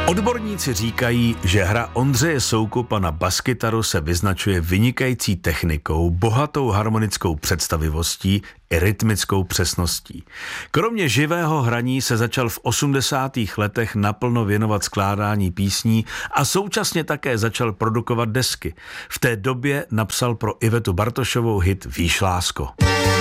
Odborníci říkají, že hra Ondřeje Soukupa na baskytaru se vyznačuje vynikající technikou, bohatou harmonickou představivostí i rytmickou přesností. Kromě živého hraní se začal v 80. letech naplno věnovat skládání písní a současně také začal produkovat desky. V té době napsal pro Ivetu Bartošovou hit Víš, lásko.